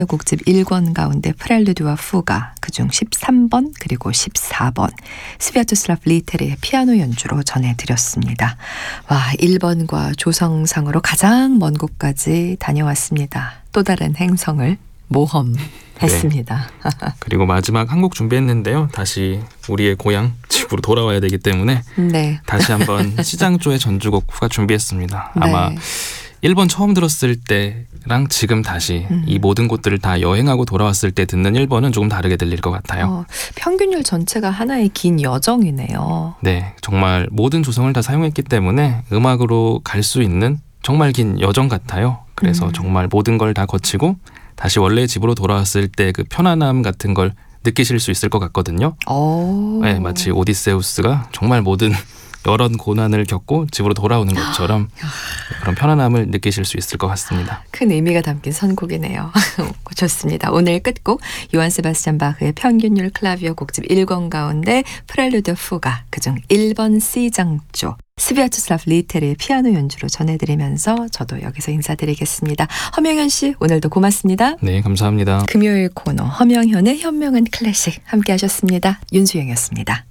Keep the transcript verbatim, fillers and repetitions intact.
곡집 일 권 가운데 프렐루드와 fuga 그중 십삼 번 그리고 십사 번 스비아토슬라프 리테르의 피아노 연주로 전해드렸습니다. 와, 일 번과 조성상으로 가장 먼 곳까지 다녀왔습니다. 또 다른 행성을 모험했습니다. 네. 그리고 마지막 한 곡 준비했는데요. 다시 우리의 고향 집으로 돌아와야 되기 때문에 네. 다시 한번 시장조의 전주곡 후가 준비했습니다. 네. 아마 일 번 처음 들었을 때랑 지금 다시 음. 이 모든 곳들을 다 여행하고 돌아왔을 때 듣는 일 번은 조금 다르게 들릴 것 같아요. 어, 평균율 전체가 하나의 긴 여정이네요. 네, 정말 모든 조성을 다 사용했기 때문에 음악으로 갈 수 있는 정말 긴 여정 같아요. 그래서 음. 정말 모든 걸 다 거치고 다시 원래 집으로 돌아왔을 때 그 편안함 같은 걸 느끼실 수 있을 것 같거든요. 오. 네, 마치 오디세우스가 정말 모든 여러 고난을 겪고 집으로 돌아오는 것처럼 그런 편안함을 느끼실 수 있을 것 같습니다. 큰 의미가 담긴 선곡이네요. 좋습니다. 오늘 끝곡 요한 세바스찬 바흐의 평균율 클라비오 곡집 일 권 가운데 프렐루드 fuga 그중 일 번 C장조 스비아토슬라프 리테르의 피아노 연주로 전해드리면서 저도 여기서 인사드리겠습니다. 허명현 씨 오늘도 고맙습니다. 네, 감사합니다. 금요일 코너 허명현의 현명한 클래식 함께 하셨습니다. 윤수영이었습니다.